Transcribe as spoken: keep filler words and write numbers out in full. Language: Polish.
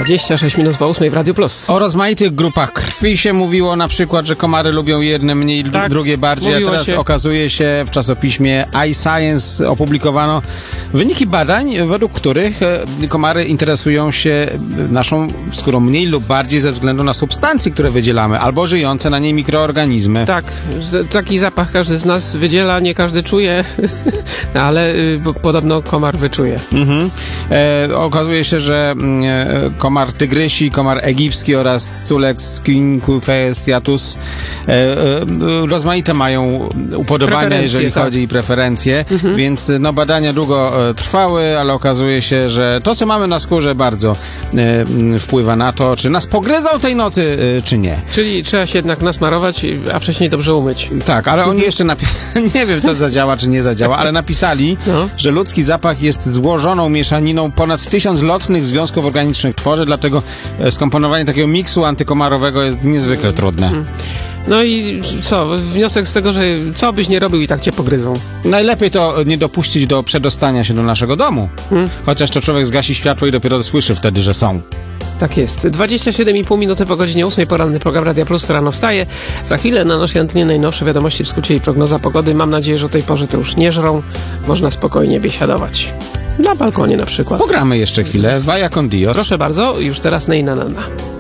dwadzieścia sześć minut po ósmej w Radiu Plus. O rozmaitych grupach krwi się mówiło, na przykład, że komary lubią jedne mniej, Tak, drugie bardziej, a teraz się. okazuje się, w czasopiśmie iScience opublikowano wyniki badań, według których komary interesują się naszą skórą mniej lub bardziej ze względu na substancje, które wydzielamy, albo żyjące na niej mikroorganizmy. Tak, taki zapach każdy z nas wydziela, nie każdy czuje, ale y, podobno komar wyczuje. Mhm. E, okazuje się, że e, komar tygrysi, komar egipski oraz Culex quinquefestiatus e, e, rozmaite mają upodobania, jeżeli tak. chodzi o preferencje, mhm. więc no, badania długo e, trwały, ale okazuje się, że to, co mamy na skórze, bardzo e, wpływa na to, czy nas pogryzą tej nocy, e, czy nie. Czyli trzeba się jednak nasmarować, a wcześniej dobrze umyć. Tak, ale oni jeszcze napi- nie wiem, co zadziała, czy nie zadziała, ale napisali, no. że ludzki zapach jest złożoną mieszaniną ponad tysiąc lotnych związków organicznych tworzy, dlatego skomponowanie takiego miksu antykomarowego jest niezwykle trudne. No i co? Wniosek z tego, że co byś nie robił i tak cię pogryzą. Najlepiej to nie dopuścić do przedostania się do naszego domu. Hmm. Chociaż to człowiek zgasi światło i dopiero słyszy wtedy, że są. Tak jest. dwadzieścia siedem i pół minuty po godzinie ósmej, poranny program Radia Plus, to rano wstaje. Za chwilę na naszej antenie najnowsze wiadomości w skrócie i prognoza pogody. Mam nadzieję, że o tej porze to już nie żrą. Można spokojnie biesiadować. Na balkonie na przykład. Pogramy jeszcze chwilę. Vaya con Dios. Proszę bardzo, już teraz Ney na Nana.